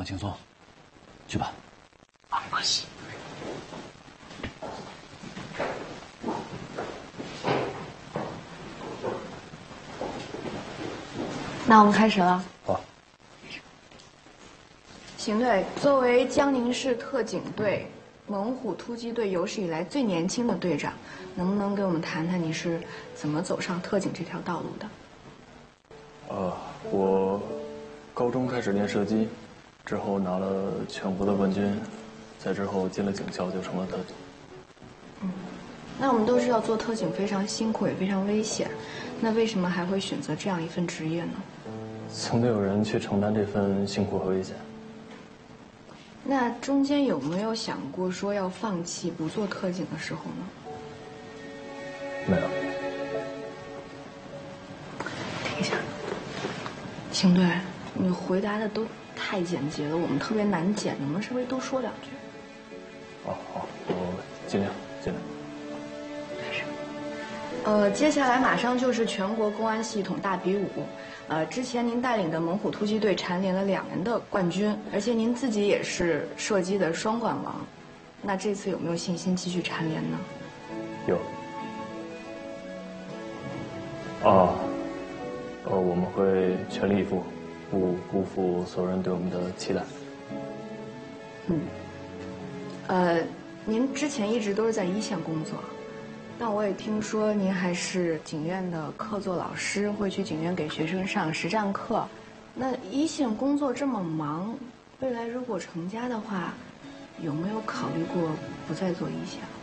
轻松，去吧。 好，不行。 那我们开始了。 好。 邢队，作为江宁市特警队猛虎突击队有史以来最年轻的队长，能不能给我们谈谈你是怎么走上特警这条道路的？ 我高中开始练射击，之后拿了全国的冠军，在之后进了警校就成了特警。 那我们都知道做特警非常辛苦也非常危险，那为什么还会选择这样一份职业呢？ 总得有人去承担这份辛苦和危险。 那中间有没有想过说要放弃不做特警的时候呢？ 没有。 停一下，邢队，你回答的都太简洁了，我们特别难剪，能不能稍微多说两句？ 好，我尽量。 接下来马上就是全国公安系统大比武，之前您带领的猛虎突击队蝉联了2年的冠军，而且您自己也是射击的双冠王，那这次有没有信心继续蝉联呢？ 有。我们会全力以赴，不辜负所有人对我们的期待。 您之前一直都是在一线工作。但我也听说您还是警院的客座老师，会去警院给学生上实战课。那一线工作这么忙，未来如果成家的话，有没有考虑过不再做一线？